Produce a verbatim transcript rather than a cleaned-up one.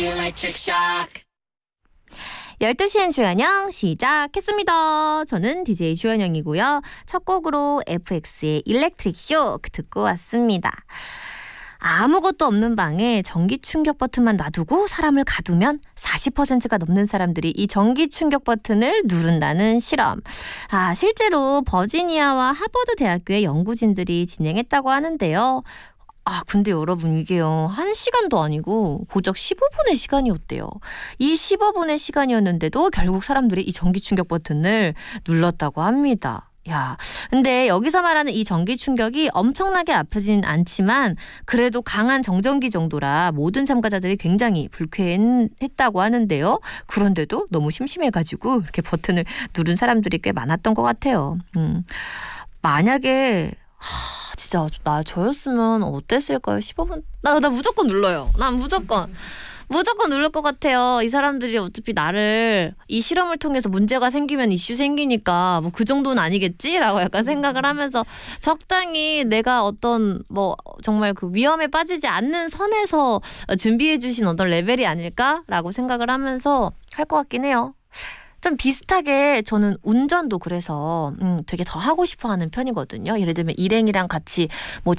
electric shock. 열두 시엔 주현영 시작했습니다. 저는 디제이 주현영이고요. 첫 곡으로 에프엑스의 일렉트릭 쇼크 듣고 왔습니다. 아무것도 없는 방에 전기 충격 버튼만 놔두고 사람을 가두면 사십 퍼센트가 넘는 사람들이 이 전기 충격 버튼을 누른다는 실험. 아, 실제로 버지니아와 하버드 대학교의 연구진들이 진행했다고 하는데요. 아, 근데 여러분 이게요. 한 시간도 아니고 고작 십오 분의 시간이었대요. 이 십오 분의 시간이었는데도 결국 사람들이 이 전기 충격 버튼을 눌렀다고 합니다. 야, 근데 여기서 말하는 이 전기 충격이 엄청나게 아프진 않지만 그래도 강한 정전기 정도라 모든 참가자들이 굉장히 불쾌했다고 하는데요. 그런데도 너무 심심해가지고 이렇게 버튼을 누른 사람들이 꽤 많았던 것 같아요. 음, 만약에 하, 진짜 나 저였으면 어땠을까요? 십오 분? 나, 나 무조건 눌러요. 난 무조건. 무조건 누를 것 같아요. 이 사람들이 어차피 나를 이 실험을 통해서 문제가 생기면 이슈 생기니까 뭐 그 정도는 아니겠지라고 약간 생각을 하면서 적당히 내가 어떤 뭐 정말 그 위험에 빠지지 않는 선에서 준비해 주신 어떤 레벨이 아닐까라고 생각을 하면서 할 것 같긴 해요. 좀 비슷하게 저는 운전도 그래서 음, 되게 더 하고 싶어 하는 편이거든요. 예를 들면 일행이랑 같이 뭐